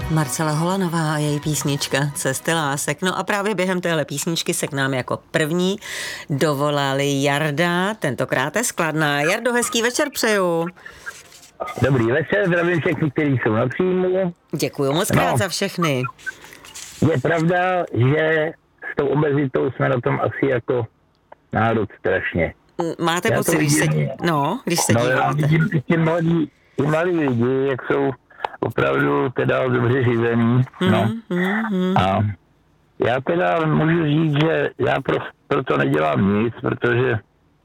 Marcela Holanová a její písnička Cesty lásek. No a právě během téhle písničky se k nám jako první dovolali Jarda, tentokrát je z Kladna. Jardo, hezký večer přeju. Dobrý večer, zdravím všechny, kteří jsou na příjmu. Děkuju moc krát za všechny. Je pravda, že s tou obezitou jsme na tom asi jako národ strašně. Máte pocit, když se díváte? Já vidím ty mladí lidi, jak jsou opravdu teda dobře živený. A já teda můžu říct, že já proto nedělám nic, protože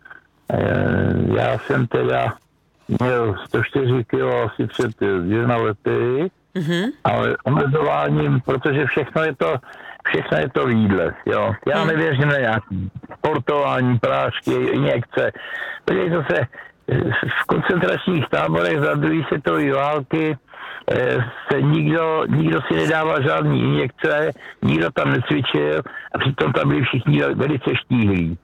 já jsem teda měl 104 kg asi před 2 lety, ale omezováním, protože všechno je to v jídle, jo. Já nevěřím na nějaký sportování, prášky, injekce. Podívejte se, v koncentračních táborech za druhé světové války se nikdo si nedával žádný injekce, nikdo tam necvičil a přitom tam byli všichni velice štíhlí.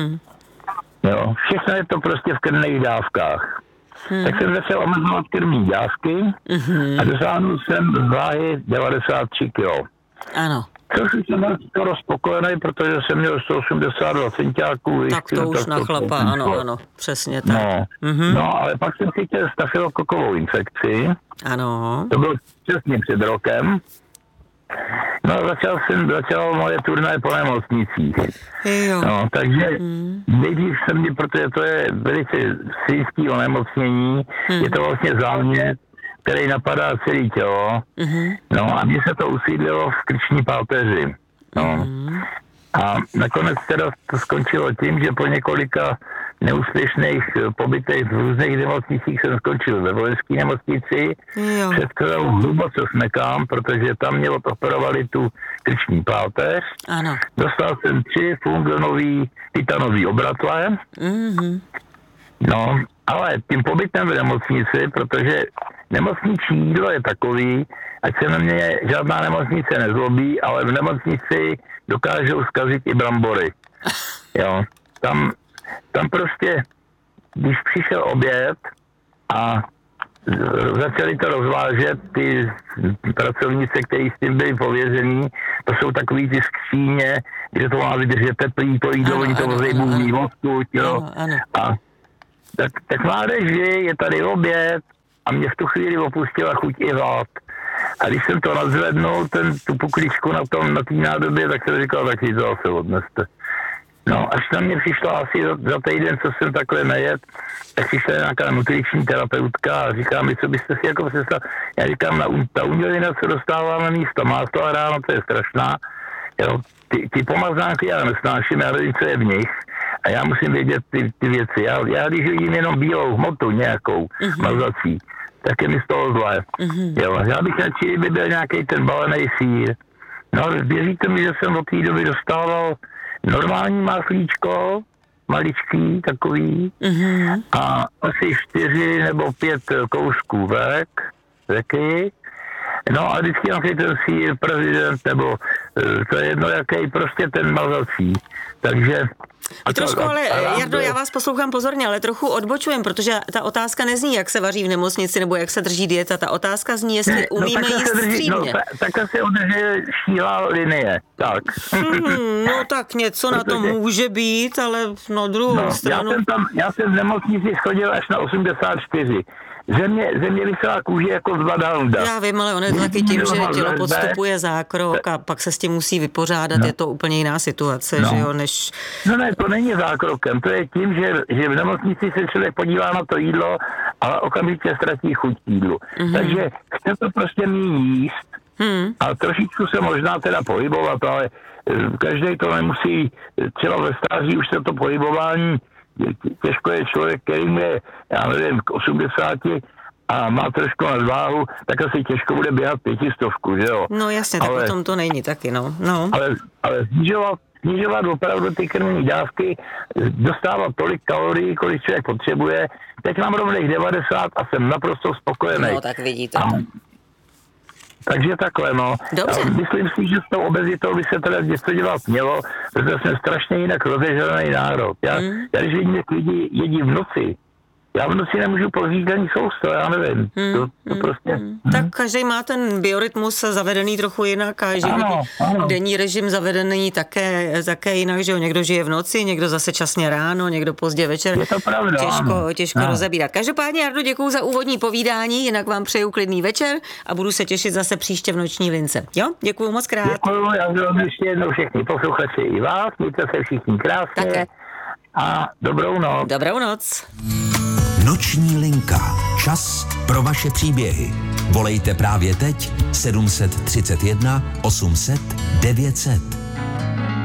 Jo, všechno je to prostě v krvných dávkách. Tak jsem začal omezovat krvní dávky a dosáhnul jsem váhy 93 kg. Ano. Což jsem skoro spokojený, protože jsem měl 182 centiáků. Tak to už na chlapa, ano, přesně tak. No, ale pak jsem chytil stafylokokovou infekci. Ano. To bylo přesně před rokem. No, začala moje turné po nemocnicích. Jo. No, takže nejdřív jsem mě, protože to je velice slizký onemocnění, je to vlastně zánět, který napadá celé tělo. No a mně se to usídlilo v krční páteři. No. A nakonec teda to skončilo tím, že po několika neúspěšných pobytech v různých nemocnicích jsem skončil ve vojenské nemocnici, před kterou hluboce smekám, protože tam mě operovali tu krční páteř. Ano. Dostal jsem 3 fungonový titanový obratle. No, ale tím pobytem v nemocnici, protože nemocniční jídlo je takový, ať se na mě žádná nemocnice nezlobí, ale v nemocnici dokážou zkazit i brambory. Jo, tam prostě, když přišel oběd a začali to rozvážet, ty pracovnice, kteří s tím byli pověření, to jsou takový ty skříně, že to má vydržet teplý, to jídlo, oni to rozejbují odkud, jo. A tak mládeži, je tady oběd a mě v tu chvíli opustila chuť i hlad. A když jsem to nadzvednul, tu pukličku na té nádobě, tak jsem říkal, tak si to zase odneste. No, až na mě přišla asi za týden, co jsem takhle nejet, tak přišla nějaká nutriční terapeutka a říká mi, co byste si jako představil. Já říkám, ta umělina se dostává na místo máslo a ráno, to je strašná. Jo, ty pomazánky já nesnáším, já nevím, co je v nich. A já musím vědět ty věci. Já když vidím jenom bílou hmotu nějakou mazací, tak je mi z toho zlé. Jo, já bych radši, kdyby byl nějaký ten balený sýr. No, věříte mi, že jsem od té doby dostával normální máslíčko, maličký takový, a asi 4 nebo 5 kousků veky. No a vždycky nějaký ten sýr, prezident, nebo to je jedno, jaký prostě ten mazací. Takže trošku, ale Jardo, já vás poslouchám pozorně, ale trochu odbočujem, protože ta otázka nezní, jak se vaří v nemocnici nebo jak se drží dieta. Ta otázka zní, jestli umíme jíst střídmě. Takhle se udrží štíhlá linie, tak. No tak něco na tom může být, ale na druhou stranu. Já jsem v nemocnici schodil až na 84. Země vysela kůži jako z Vadaunda. Já vím, ale on je to taky tím, že tělo podstupuje zákrok a pak se s tím musí vypořádat. Je to úplně jiná situace, že jo, než... Ne, to není zákrokem. To je tím, že v nemocnici se člověk podívá na to jídlo, ale okamžitě ztratí chuť jídlu. Takže chce to prostě méně jíst a trošičku se možná teda pohybovat, ale každý to nemusí, třeba ve stáří už se to pohybování, těžko je člověk, který je, já nevím, k 80 a má trošku nadváhu, tak asi těžko bude běhat 500, že jo? No jasně, tak potom to není taky, no. Ale snižovat opravdu ty krvní dávky, dostávat tolik kalorií, kolik člověk potřebuje. Teď mám rovných 90 a jsem naprosto spokojený. No tak vidíte. Takže takhle, no. Dobře. Myslím si, že s tou obezitou by se teda něco dělat mělo, protože jsme strašně jinak rozežraný národ. Já když vidím, jak lidi jedí v noci, já v noci nemůžu pořídit ani sousto, já nevím. To prostě... Tak každý má ten biorytmus zavedený trochu jinak a že denní režim zavedený také jinak, že jo, někdo žije v noci, někdo zase časně ráno, někdo pozdě večer. Je to pravda, těžko rozebírat. Každopádně, Jardo, děkuju za úvodní povídání, jinak vám přeju klidný večer a budu se těšit zase příště v Noční lince. Jo, děkuju moc krát. Děkuju, já vám ještě jednou všechny posluchači i vás, mějte se všichni krásně. Také. A dobrou noc. Dobrou noc. Noční linka. Čas pro vaše příběhy. Volejte právě teď 731 800 900.